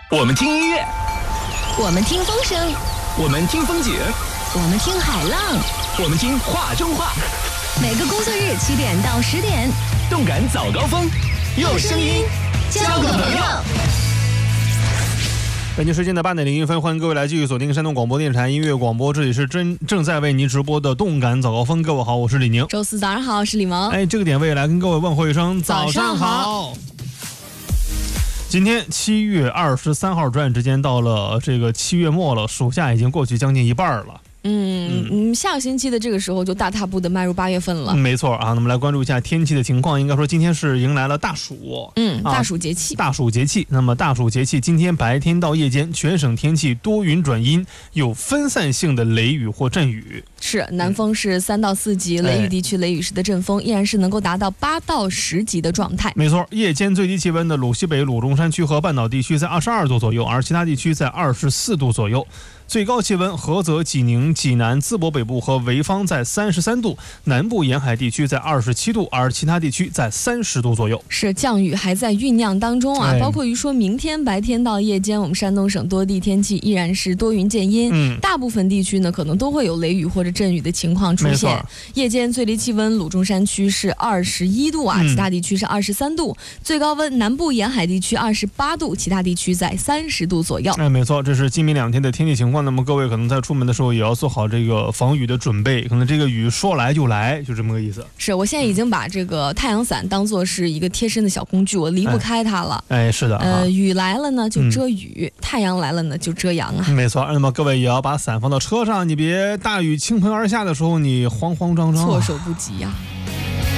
我们听音乐， 我们听风声， 我们听风景， 我们听海浪， 我们听话中话。 每个工作日7点到10点， 动感早高峰，用声音交个朋友。 北京时间的8点01分，欢迎各位来继续锁定山东广播电视台音乐广播，这里是正在为您直播的动感早高峰。各位好，我是李宁。 周四早上好，我是李萌。 这个点位来跟各位问候一声早上好。今天7月23号，转眼之间到了这个7月末了，暑假已经过去将近一半了。 下个星期的这个时候就大踏步的迈入8月份了。 没错啊，那么来关注一下天气的情况。应该说今天是迎来了大暑， 大暑节气。 大暑节气，那么大暑节气今天白天到夜间，全省天气多云转阴，有分散性的雷雨或阵雨。 是，南风是3到4级，雷雨地区雷雨时的阵风依然是能够达到8到10级的状态。 没错，夜间最低气温的鲁西北、鲁中山区和半岛地区在22度左右，而其他地区在24度左右。最高气温，菏泽、济宁、济南、淄博北部和潍坊在33度，南部沿海地区在27度，而其他地区在30度左右。 是，降雨还在酝酿当中啊，包括于说明天白天到夜间，我们山东省多地天气依然是多云见阴，大部分地区呢可能都会有雷雨或者阵雨的情况出现。夜间最低气温，鲁中山区是21度啊，其他地区是23度，最高温南部沿海地区28度，其他地区在30度左右。 没错，这是今明2天的天气情况。那么各位可能在出门的时候也要做好这个防雨的准备，可能这个雨说来就来，就这么个意思。 是，我现在已经把这个太阳伞当作是一个贴身的小工具，我离不开它了。 是的。 雨来了呢就遮雨，太阳来了呢就遮阳啊。 没错，那么各位也要把伞放到车上，你别大雨倾盆而下的时候你慌慌张张， 措手不及啊。